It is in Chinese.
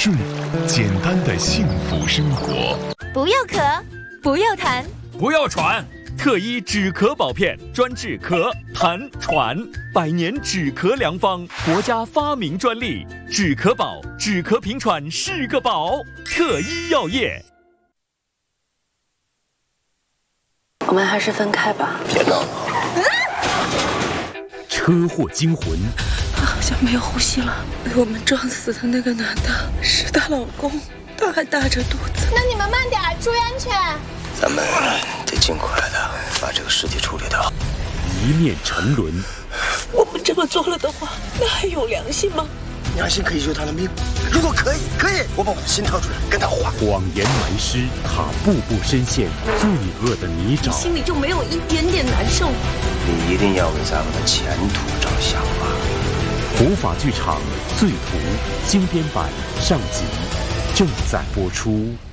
顺，简单的幸福生活。 不要咳，不要痰， 不要喘。特医止咳宝片，专治咳、痰、喘，100年止咳良方，国家发明专利。止咳宝，止咳平喘是个宝。特医药业。 我们还是分开吧。 别闹了。 车祸惊魂。 他好像没有呼吸了。被我们撞死的那个男的是她老公，她还大着肚子。 那你们慢点，注意安全。 咱们得尽快的把这个尸体处理掉。 一面沉沦。 我们这么做了的话，那还有良心吗？ 良心可以救他的命。如果可以，我把我的心掏出来跟他换。 谎言埋尸，他步步深陷罪恶的泥沼。 你心里就没有一点点难受？ 你一定要为咱们的前途着想啊！ 古法剧场《罪徒》经典版上集正在播出。